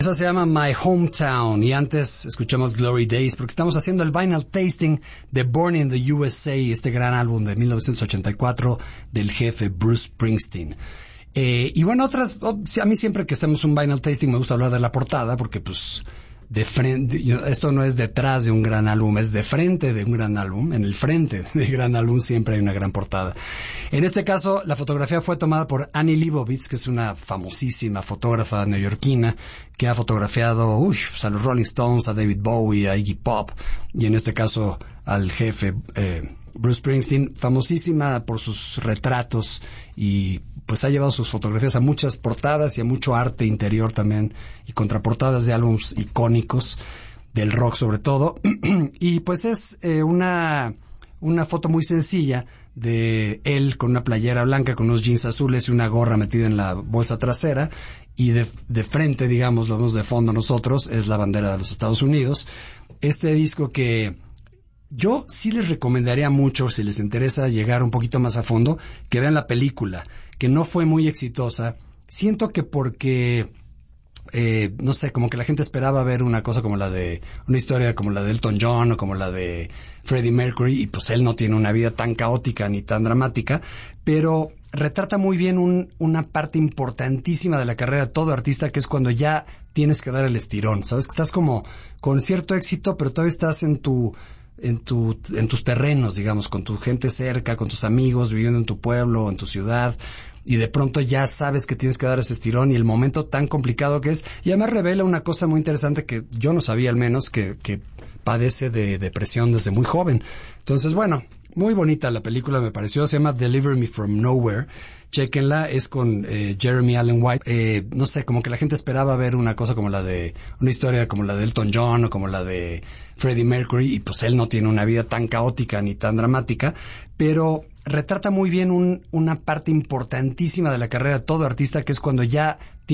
Esa se llama My Hometown y antes escuchamos Glory Days porque estamos haciendo el vinyl tasting de Born in the USA, este gran álbum de 1984 del jefe Bruce Springsteen. Y bueno, a mí siempre que hacemos un vinyl tasting me gusta hablar de la portada porque pues de frente, esto no es detrás de un gran álbum, es de frente de un gran álbum. En el frente del gran álbum siempre hay una gran portada. En este caso, la fotografía fue tomada por Annie Leibovitz, que es una famosísima fotógrafa neoyorquina que ha fotografiado a los Rolling Stones, a David Bowie, a Iggy Pop y en este caso al jefe Bruce Springsteen, famosísima por sus retratos y pues ha llevado sus fotografías a muchas portadas y a mucho arte interior también y contraportadas de álbumes icónicos del rock sobre todo. Y pues es una foto muy sencilla de él con una playera blanca, con unos jeans azules y una gorra metida en la bolsa trasera y de frente, digamos, lo vemos de fondo nosotros, es la bandera de los Estados Unidos. Este disco que yo sí les recomendaría mucho, si les interesa llegar un poquito más a fondo, que vean la película, que no fue muy exitosa. Siento que porque, no sé, como que la gente esperaba ver una historia como la de Elton John o como la de Freddie Mercury, y pues él no tiene una vida tan caótica ni tan dramática, pero retrata muy bien una parte importantísima de la carrera de todo artista, que es cuando ya tienes que dar el estirón, ¿sabes? Que estás como con cierto éxito, pero todavía estás en tus terrenos, digamos, con tu gente cerca, con tus amigos, viviendo en tu pueblo, en tu ciudad, y de pronto ya sabes que tienes que dar ese estirón y el momento tan complicado que es, y además revela una cosa muy interesante que yo no sabía al menos, que padece de depresión desde muy joven. Entonces, bueno, muy bonita la película me pareció, se llama Deliver Me From Nowhere, chéquenla, es con Jeremy Allen White. No sé, como que la gente esperaba ver una historia como la de Elton John o como la de Freddie Mercury, y pues él no tiene una vida tan caótica ni tan dramática, pero retrata muy bien una parte importantísima de la carrera de todo artista, que es cuando ya